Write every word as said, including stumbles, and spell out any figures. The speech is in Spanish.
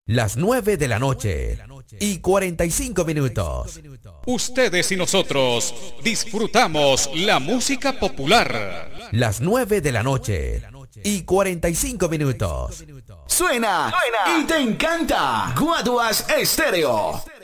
Las nueve de la noche y cuarenta y cinco minutos. Ustedes y nosotros disfrutamos la música popular. Las nueve de la noche y cuarenta y cinco minutos. Suena, Suena y te encanta. Guaduas Estéreo.